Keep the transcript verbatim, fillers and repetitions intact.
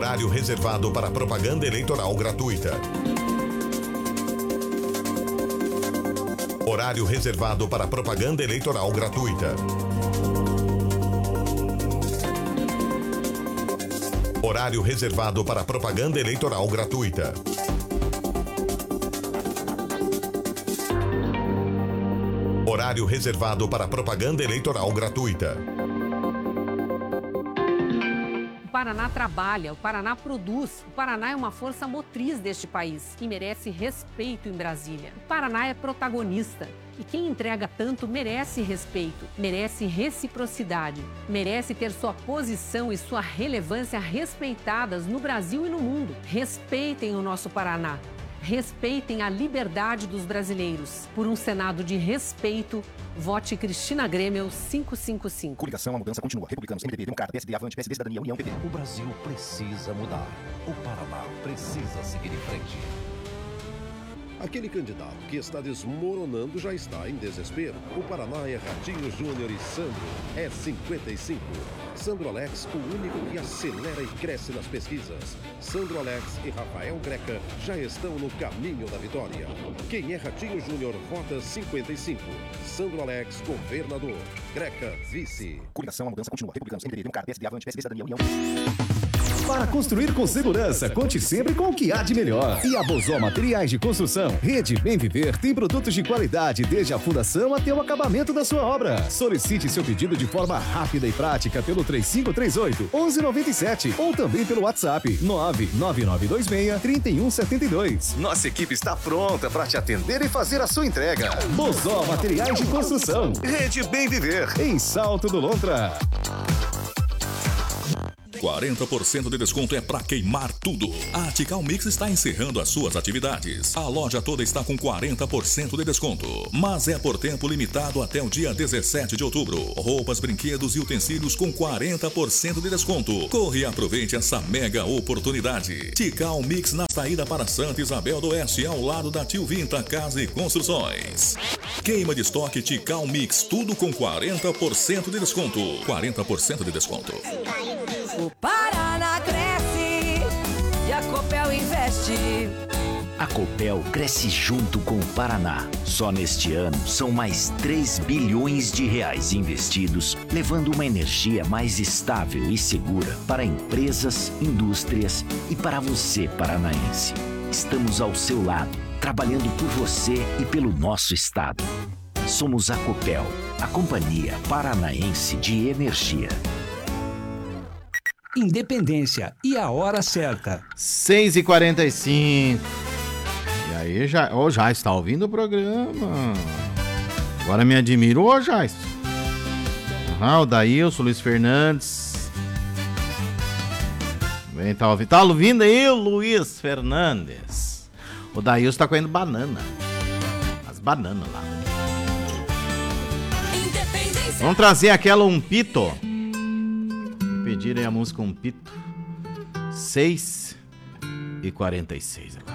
Horário reservado para propaganda eleitoral gratuita. Horário reservado para propaganda eleitoral gratuita. Horário reservado para propaganda eleitoral gratuita. Horário reservado para propaganda eleitoral gratuita. O Paraná trabalha, o Paraná produz. O Paraná é uma força motriz deste país e merece respeito em Brasília. O Paraná é protagonista e quem entrega tanto merece respeito, merece reciprocidade, merece ter sua posição e sua relevância respeitadas no Brasil e no mundo. Respeitem o nosso Paraná. Respeitem a liberdade dos brasileiros. Por um Senado de respeito, vote Cristina Grêmio quinhentos e cinquenta e cinco. Coligação, a mudança continua. Republicanos, M D B, Democrata, P S D, Avante, P S D, Cidadania, União, P T. O Brasil precisa mudar. O Paraná precisa seguir em frente. Aquele candidato que está desmoronando já está em desespero. O Paraná é Ratinho Júnior e Sandro é cinquenta e cinco. Sandro Alex, o único que acelera e cresce nas pesquisas. Sandro Alex e Rafael Greca já estão no caminho da vitória. Quem é Ratinho Júnior vota cinquenta e cinco. Sandro Alex, governador. Greca, vice. Coligação, a mudança continua. Republicanos, M D B, Democrata, P S D, Avante, P S D, Cidadania, União. Para construir com segurança, conte sempre com o que há de melhor. E a Bozó Materiais de Construção, Rede Bem Viver, tem produtos de qualidade desde a fundação até o acabamento da sua obra. Solicite seu pedido de forma rápida e prática pelo três cinco três oito, um um nove sete ou também pelo WhatsApp nove nove nove dois seis, três um sete dois. Nossa equipe está pronta para te atender e fazer a sua entrega. Bozó Materiais de Construção, Rede Bem Viver, em Salto do Lontra. quarenta por cento de desconto é para queimar tudo. A Tical Mix está encerrando as suas atividades. A loja toda está com quarenta por cento de desconto, mas é por tempo limitado até o dia dezessete de outubro. Roupas, brinquedos e utensílios com quarenta por cento de desconto. Corre e aproveite essa mega oportunidade. Tical Mix na saída para Santa Isabel do Oeste, ao lado da Tio Vinta Casa e Construções. Queima de estoque Tical Mix, tudo com quarenta por cento de desconto. quarenta por cento de desconto. O Paraná cresce e a Copel investe. A Copel cresce junto com o Paraná. Só neste ano são mais três bilhões de reais investidos, levando uma energia mais estável e segura para empresas, indústrias e para você, paranaense. Estamos ao seu lado, trabalhando por você e pelo nosso estado. Somos a Copel, a Companhia Paranaense de Energia. Independência e a hora certa. seis e quarenta e cinco. E aí, já, oh, já está ouvindo o programa. Agora me admiro, ô, oh, Jais. Ah, o Daílson, Luiz Fernandes. Bem, tá ouvindo, tá ouvindo aí o Luiz Fernandes. O Daílson tá comendo banana. As bananas lá. Vamos trazer aquela um pito. Pedirem a música Um Pito. seis e quarenta e seis agora.